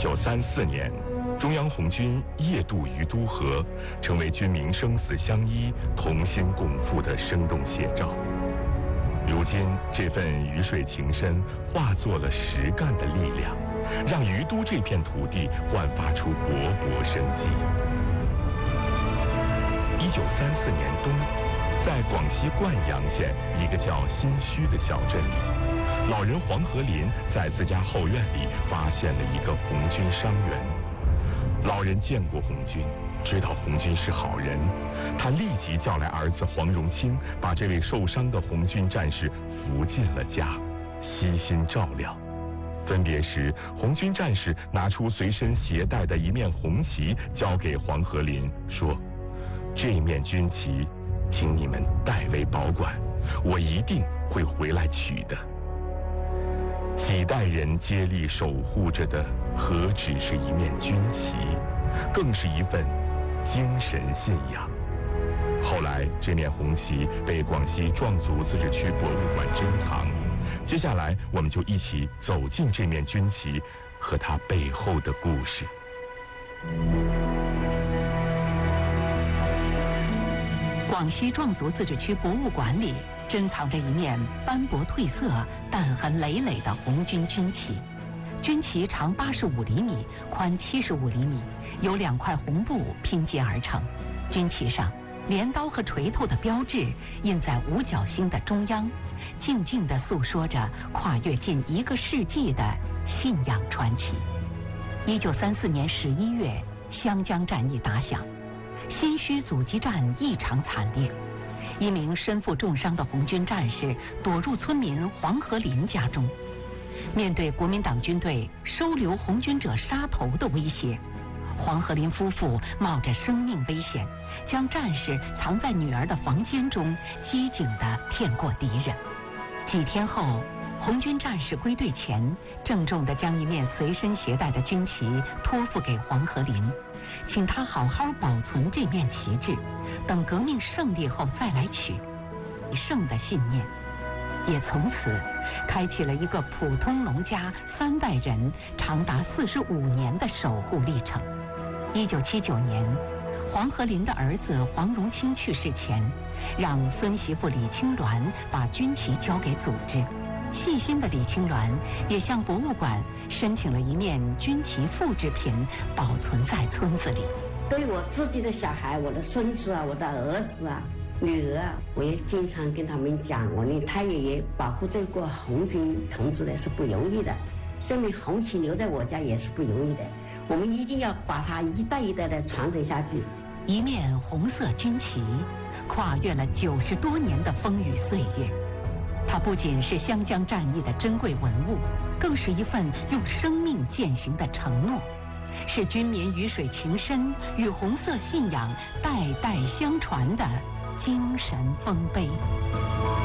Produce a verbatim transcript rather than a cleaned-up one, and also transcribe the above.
一九三四年，中央红军夜渡于都河，成为军民生死相依、同心共赴的生动写照。如今，这份鱼水情深化作了实干的力量，让于都这片土地焕发出勃勃生机。一九三四年冬，在广西灌阳县一个叫新圩的小镇里，老人黄和林在自家后院里发现了一个红军伤员。老人见过红军，知道红军是好人，他立即叫来儿子黄荣清，把这位受伤的红军战士扶进了家，悉心照料。分别时，红军战士拿出随身携带的一面红旗，交给黄和林，说：“这面军旗，请你们代为保管，我一定会回来取的。”几代人接力守护着的，何止是一面军旗，更是一份精神信仰。后来，这面红旗被广西壮族自治区博物馆珍藏。接下来，我们就一起走进这面军旗和它背后的故事。 广西壮族自治区博物馆里珍藏着一面斑驳褪色、弹痕累累的红军军旗。军旗长八十五厘米，宽七十五厘米，由两块红布拼接而成。军旗上，镰刀和锤头的标志印在五角星的中央，静静地诉说着跨越近一个世纪的信仰传奇。一九三四年十一月，湘江战役打响。新圩阻击战异常惨烈，一名身负重伤的红军战士躲入村民黄和林家中。面对国民党军队收留红军者杀头的威胁，黄和林夫妇冒着生命危险，将战士藏在女儿的房间中，机警地骗过敌人。几天后，红军战士归队前，郑重地将一面随身携带的军旗托付给黄和林，请他好好保存这面旗帜，等革命胜利后再来取。胜的信念，也从此开启了一个普通农家三代人长达四十五年的守护历程。一九七九年，黄和林的儿子黄荣清去世前，让孙媳妇李青鸾把军旗交给组织。细心的李青鸾也向博物馆申请了一面军旗复制品，保存在村子里。 对我自己的小孩，我的孙子啊，我的儿子啊、女儿啊，我也经常跟他们讲，我的太爷爷保护这个红军同志的是不容易的，这面红旗留在我家也是不容易的，我们一定要把它一代一代的传承下去。 一面红色军旗，跨越了九十多年的风雨岁月。它不仅是湘江战役的珍贵文物，更是一份用生命践行的承诺，是军民鱼水情深与红色信仰代代相传的精神丰碑。